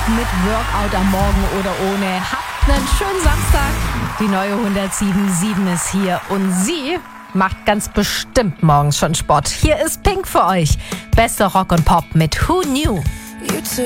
mit Workout am Morgen oder ohne. Habt einen schönen Samstag. Die neue 107.7 ist hier und sie macht ganz bestimmt morgens schon Sport. Hier ist Pink für euch. Beste Rock und Pop mit Who Knew.